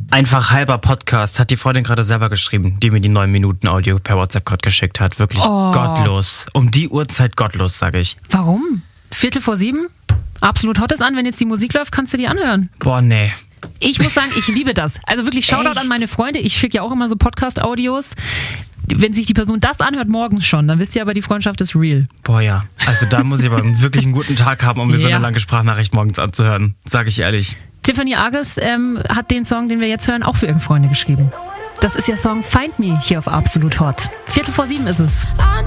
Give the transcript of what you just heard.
Einfach halber Podcast, hat die Freundin gerade selber geschrieben, die mir die 9 Minuten Audio per WhatsApp gerade geschickt hat. Wirklich gottlos. Um die Uhrzeit gottlos, sage ich. Warum? 6:45? Absolut Hot ist an. Wenn jetzt die Musik läuft, kannst du die anhören. Boah, nee. Ich muss sagen, ich liebe das. Also wirklich Shoutout an meine Freunde. Ich schicke ja auch immer so Podcast-Audios. Wenn sich die Person das anhört, morgens schon, dann wisst ihr aber, die Freundschaft ist real. Boah, ja. Also da muss ich aber wirklich einen guten Tag haben, um mir so eine lange Sprachnachricht morgens anzuhören. Sag ich ehrlich. Tiffany Arges hat den Song, den wir jetzt hören, auch für ihre Freunde geschrieben. Das ist ihr Song Find Me hier auf Absolut Hot. 6:45 ist es.